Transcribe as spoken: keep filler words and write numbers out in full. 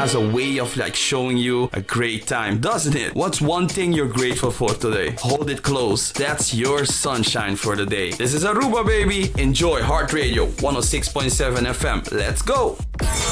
has a way of like showing you a great time, doesn't it? What's one thing you're grateful for today? Hold it close. That's your sunshine for the day. This is Aruba, baby. Enjoy Heart Radio one oh six point seven F M. Let's go.